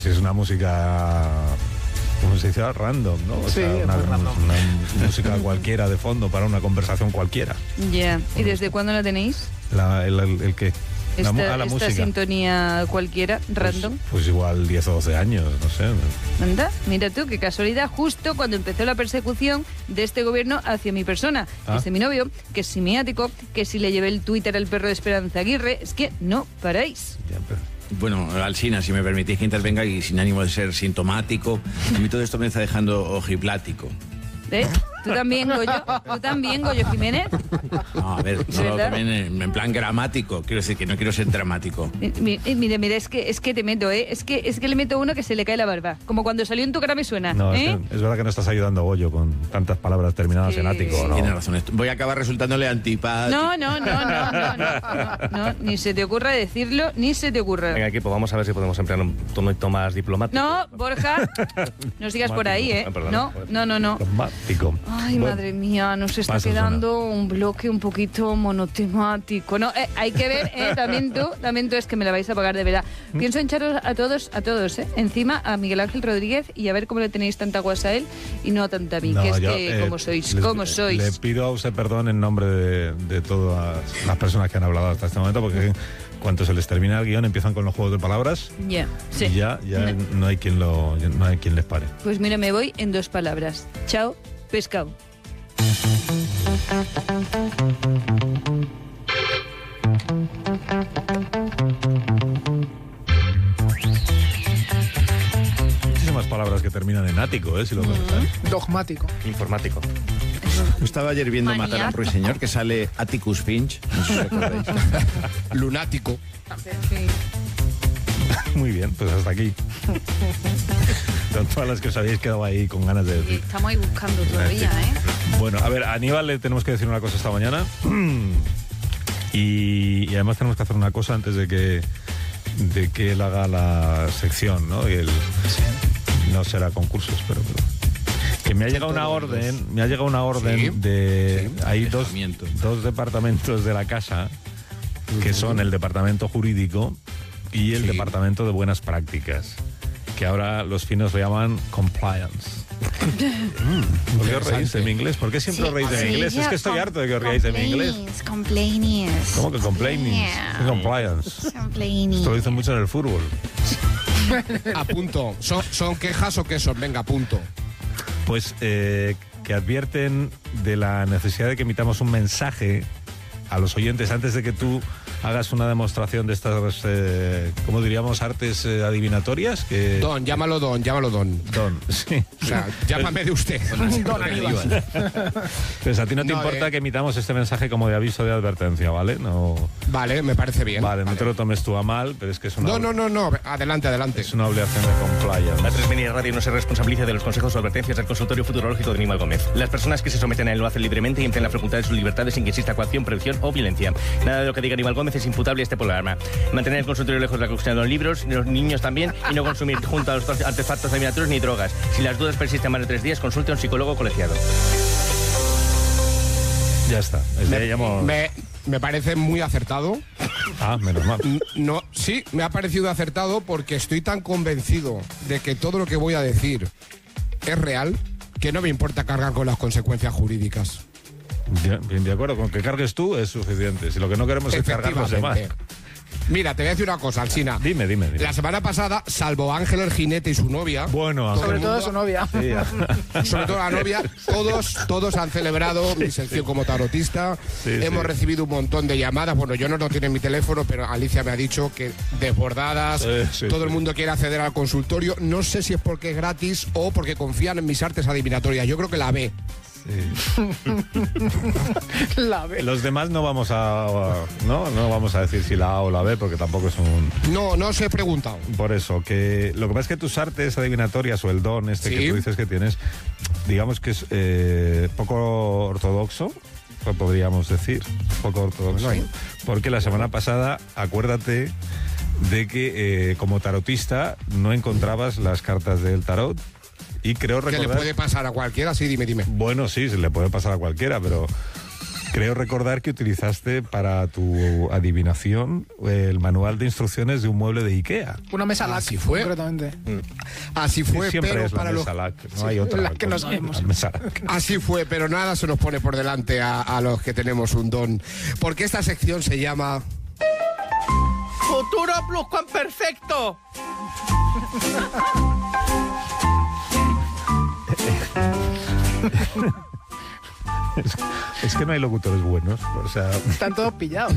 Es una música, como se dice, random, ¿no? O sea, una música cualquiera de fondo para una conversación cualquiera. Ya. ¿Y desde cuándo la tenéis? ¿El qué? Esta música. Sintonía cualquiera, random. Pues igual 10 o 12 años, no sé. Anda, mira tú, qué casualidad, justo cuando empezó la persecución de este gobierno hacia mi persona, que es de mi novio, que es simiático, que si le llevé el Twitter al perro de Esperanza Aguirre, es que no paráis. Ya, pero... Bueno, Alsina, si me permitís que intervenga y sin ánimo de ser sintomático, a mí todo esto me está dejando ojiplático. ¿Ves? ¿Tú también, Goyo Jiménez? No, a ver, no, también en plan gramático. Quiero decir que no quiero ser dramático. Mira, es que te meto, ¿eh? Es que le meto uno que se le cae la barba. Como cuando salió en Tu cara me suena. No, ¿eh? es verdad que no estás ayudando a Goyo con tantas palabras terminadas en ático, ¿no? Tienes razón. Voy a acabar resultándole antipático. No, ni se te ocurra decirlo, ni se te ocurra. Venga, equipo, vamos a ver si podemos emplear un tono más diplomático. No, Borja, no sigas por ahí, ¿eh? No. Diplomático. Ay, bueno, madre mía, nos está quedando un bloque un poquito monotemático. No, hay que ver, también tú es que me la vais a pagar de verdad. Pienso hincharos a todos, encima a Miguel Ángel Rodríguez y a ver cómo le tenéis tanta guasa a él y no a tanta a mí, que es que ¿cómo sois? Le pido a usted perdón en nombre de todas las personas que han hablado hasta este momento, porque cuando se les termina el guión empiezan con los juegos de palabras y ya no hay quien les pare. Pues mira, me voy en 2 palabras. Chao, pescado. Muchísimas palabras que terminan en ático, si lo pensáis. Dogmático. Informático. Estaba ayer viendo Matar a un ruiseñor que sale Atticus Finch. No sé si recordáis. Lunático. Muy bien, pues hasta aquí. Son todas las que os habéis quedado ahí con ganas de decir. Estamos ahí buscando todavía, Bueno, a ver, a Aníbal le tenemos que decir una cosa esta mañana. Y además tenemos que hacer una cosa antes de que él haga la sección, ¿no? Y no será concursos, pero que me ha llegado una orden, hay dos departamentos de la casa que son el departamento jurídico y el departamento de buenas prácticas, que ahora los finos lo llaman compliance. ¿Por qué os reís de mi inglés? ¿Por qué siempre os reís de mi inglés? Es que estoy harto de que os reáis de mi inglés. Complainings. ¿Cómo que complainings? ¿Qué compliance? Esto lo dicen mucho en el fútbol. A punto. ¿Son quejas o quesos? Venga, punto. Pues que advierten de la necesidad de que emitamos un mensaje a los oyentes antes de que tú hagas una demostración de estas, ¿cómo diríamos? Artes adivinatorias. Llámalo Don. Don, sí. O sea, llámame de usted. Don Aníbal. Pues a ti no te importa que emitamos este mensaje como de aviso de advertencia, ¿vale? No. Vale, me parece bien. Vale, no te lo tomes tú a mal, pero es que es una... No. Adelante. Es una obligación de compliance. La 3 Mini Radio no se responsabiliza de los consejos o advertencias del consultorio futurológico de Aníbal Gómez. Las personas que se someten a él lo hacen libremente y emplean la facultad de sus libertades sin que exista coacción, prohibición o violencia. Nada de lo que diga Aníbal Gómez es imputable a este programa. Mantener el consultorio lejos de la cuestión de los libros, de los niños también, y no consumir junto a los artefactos adivinatorios ni drogas. Si las dudas persisten más de 3 días, consulte a un psicólogo colegiado. Ya está. Me parece muy acertado. Menos mal. No, sí, me ha parecido acertado porque estoy tan convencido de que todo lo que voy a decir es real que no me importa cargar con las consecuencias jurídicas. Bien, de acuerdo, con que cargues tú es suficiente. Si lo que no queremos es cargar los demás. Mira, te voy a decir una cosa, Alsina. Dime. La semana pasada, salvo Ángel el jinete y su novia... Bueno, sobre todo su novia. Sí, sobre todo la novia, todos han celebrado mi sección como tarotista. Hemos recibido un montón de llamadas. Bueno, yo no tiene mi teléfono, pero Alicia me ha dicho que desbordadas, todo el mundo quiere acceder al consultorio. No sé si es porque es gratis o porque confían en mis artes adivinatorias. Yo creo que la ve. Sí. La B. Los demás no vamos a decir si la A o la B porque tampoco es un... No os he preguntado. Por eso, que lo que pasa es que tus artes adivinatorias o el don que tú dices que tienes, digamos que es poco ortodoxo, podríamos decir, poco ortodoxo, porque la semana pasada, acuérdate de que como tarotista no encontrabas las cartas del tarot. Y creo recordar... ¿Que le puede pasar a cualquiera? Sí, dime. Bueno, sí, se le puede pasar a cualquiera, pero Creo recordar que utilizaste para tu adivinación el manual de instrucciones de un mueble de Ikea. Una mesa LAC, Así fue. concretamente. Así fue, Siempre pero es la para los... mesa LAC, no hay otra. la que no cosa. sabemos. La mesa LAC. Así fue, pero nada se nos pone por delante a los que tenemos un don. Porque esta sección se llama... ¡Futuro pluscuamperfecto! Es que no hay locutores buenos, o sea... Están todos pillados.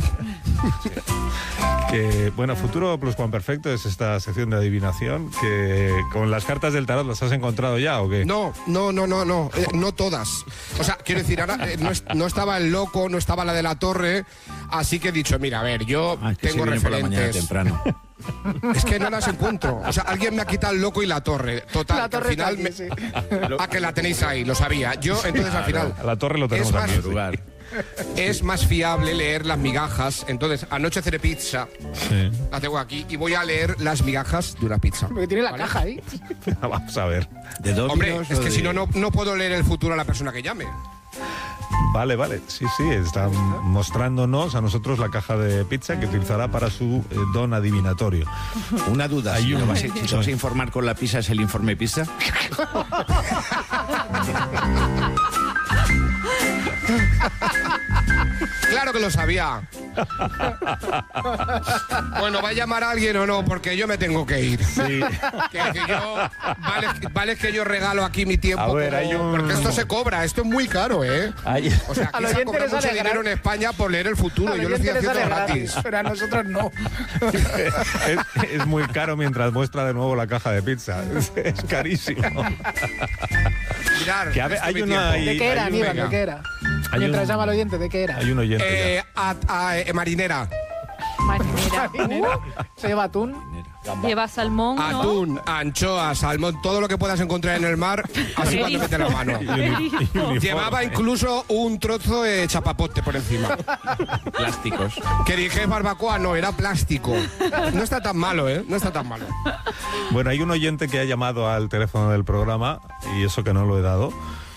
Que, bueno, Futuro Pluscuamperfecto es esta sección de adivinación que con las cartas del tarot las has encontrado ya, ¿o qué? No todas. O sea, quiero decir, ahora no estaba el loco, no estaba la de la torre, así que he dicho, mira, a ver, yo Es que tengo se viene por la mañana referentes. temprano. Es que no las encuentro. O sea, alguien me ha quitado el loco y la torre. Total, La que al torre final... está aquí, sí. Que la tenéis ahí, lo sabía. Yo, entonces, al final... A la torre lo tenemos Es más- aquí. Lugar. Es más fiable leer las migajas. Entonces, anoche cené pizza, Sí. la tengo aquí, y voy a leer las migajas de una pizza. Porque tiene la ¿Vale? caja ahí. Vamos a ver. ¿De Dominos Hombre, es o que de- si no puedo leer el futuro a la persona que llame. Vale, sí, está mostrándonos a nosotros la caja de pizza que utilizará para su don adivinatorio. Una duda, Hay si un- te vas a informar con la pizza, ¿es el informe pizza? Claro que lo sabía. Bueno, ¿va a llamar a alguien o no? Porque yo me tengo que ir. Sí. Que yo, vale que yo regalo aquí mi tiempo. A ver, como- hay un- Porque esto se cobra, esto es muy caro, ¿eh? O sea, Al aquí se oyente cobra le mucho sale dinero en España por leer el futuro. Al Yo lo estoy oyente le haciendo sale gratis. pero a nosotros no. Es muy caro mientras muestra de nuevo la caja de pizza. Es carísimo. Mirar, Que a ver, esto hay mi una- tiempo. ¿De qué era, hay un- Aníbal? venga. ¿De qué era? Hay Mientras un- llama al oyente, ¿de qué era? Hay un oyente Marinera. Marinera. Se lleva atún. Lleva salmón, ¿no? Atún, anchoa, salmón, todo lo que puedas encontrar en el mar, así cuando mete la mano. Llevaba incluso un trozo de chapapote por encima. Plásticos. Que dije barbacoa, no, era plástico. No está tan malo, ¿eh? No está tan malo. Bueno, hay un oyente que ha llamado al teléfono del programa, y eso que no lo he dado.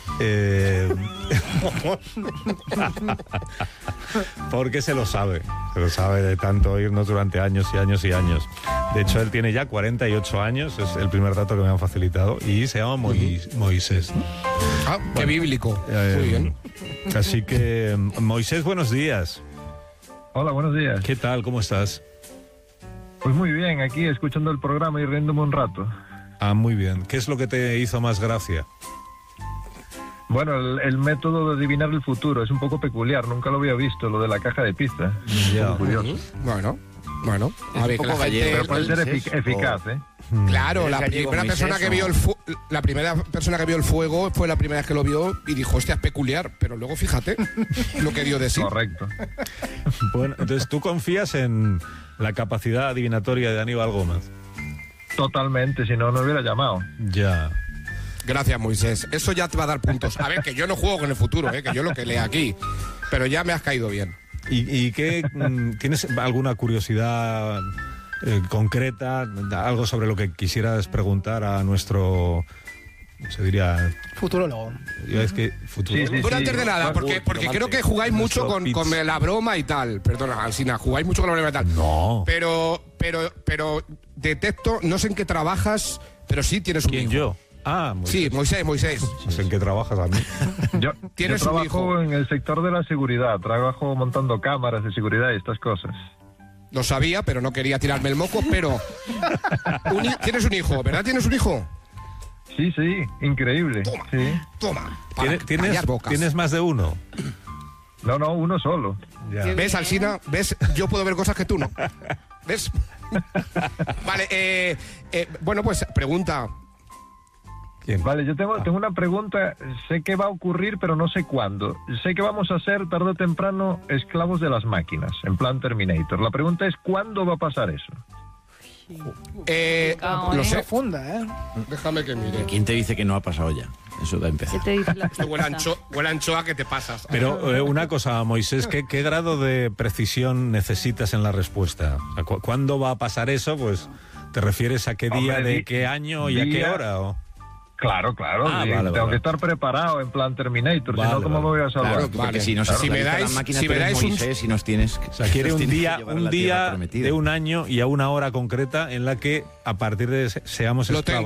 Porque se lo sabe de tanto oírnos durante años y años y años. De hecho, él tiene ya 48 años, es el primer dato que me han facilitado, y se llama Moisés, ¿no? Ah, qué bíblico. Muy bien. Así que, Moisés, buenos días. Hola, buenos días. ¿Qué tal? ¿Cómo estás? Pues muy bien, aquí escuchando el programa y riéndome un rato. Ah, muy bien. ¿Qué es lo que te hizo más gracia? Bueno, el método de adivinar el futuro es un poco peculiar, nunca lo había visto, lo de la caja de pizza. Ya. Curioso. Bueno. Es A ver, un que la poco gente... gallego, Pero puede ser Moisés, eficaz, ¿eh? Claro, ¿Eres la gallego, primera Moisés, persona que o? vio la primera persona que vio el fuego fue la primera vez que lo vio y dijo, hostia, es peculiar, pero luego fíjate lo que dio de sí. Correcto. Bueno, entonces, ¿tú confías en la capacidad adivinatoria de Aníbal Gómez? Totalmente, si no, no hubiera llamado. Ya. Gracias, Moisés. Eso ya te va a dar puntos. A ver, que yo no juego con el futuro, que yo lo que leo aquí. Pero ya me has caído bien. ¿Y qué, tienes alguna curiosidad concreta, algo sobre lo que quisieras preguntar a nuestro, se diría, Futurólogo. es que futuro? Sí, sí. Pero antes de nada, porque creo que jugáis mucho con la broma y tal. Perdona, Alsina, jugáis mucho con la broma y tal. No. Pero detecto, no sé en qué trabajas, pero sí tienes un ¿Quién, hijo. yo? Ah, Sí, Moisés. No sé en qué trabajas a mí. Yo Tienes un trabajo hijo. en el sector de la seguridad, trabajo montando cámaras de seguridad y estas cosas. Lo sabía, pero no quería tirarme el moco, pero... Tienes un hijo, ¿verdad? ¿Tienes un hijo? Sí, sí, increíble. Toma. Sí. Toma. Para ¿Tienes, callar bocas. ¿Tienes más de uno? No, uno solo. Ya. ¿Ves, Alsina? ¿Ves? Yo puedo ver cosas que tú no. ¿Ves? Vale, bueno, pues pregunta. ¿Quién? Vale, yo tengo una pregunta. Sé que va a ocurrir, pero no sé cuándo. Sé que vamos a ser tarde o temprano esclavos de las máquinas, en plan Terminator. La pregunta es, ¿cuándo va a pasar eso? Lo sé. Profunda, ¿eh? Déjame que mire. ¿Quién te dice que no ha pasado ya? Eso da a empezar. ¿Qué te dice la Huele a anchoa que te pasas. Pero una cosa, Moisés, ¿qué grado de precisión necesitas en la respuesta? O sea, ¿cuándo va a pasar eso? Pues, ¿te refieres a qué día, Hombre, de qué año y a qué día- hora? ¿O? Claro, sí, tengo que estar preparado en plan Terminator, si no, ¿cómo me voy a salvar? Claro, porque si nos si me dais, si me dais si nos tienes... O sea, quiere un día de un año y a una hora concreta en la que a partir de seamos esclavos.